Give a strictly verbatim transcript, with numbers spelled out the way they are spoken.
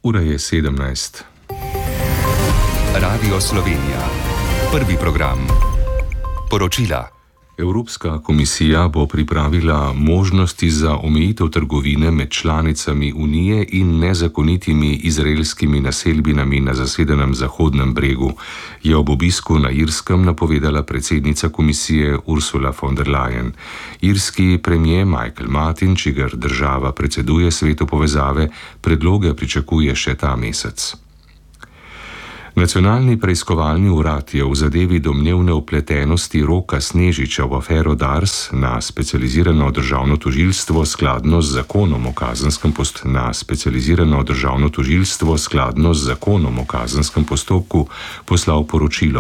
Ura je sedemnajst. Radio Slovenija. Prvi program. Poročila. Evropska komisija bo pripravila možnosti za omejitev trgovine med članicami Unije in nezakonitimi izraelskimi naselbinami na zasedenem Zahodnem bregu, je ob obisku na Irskem napovedala predsednica komisije Ursula von der Leyen. Irski premier Michael Martin, čigar država predseduje Svetu povezave, predloge pričakuje še ta mesec. Nacionalni preiskovalni urad je v zadevi domnevne vpletenosti Roka Snežiča v afero Dars na specializirano državno tožilstvo skladno z zakonom o kazenskem postopku na specializirano državno tožilstvo skladno z zakonom o kazenskem postopku poslal poročilo.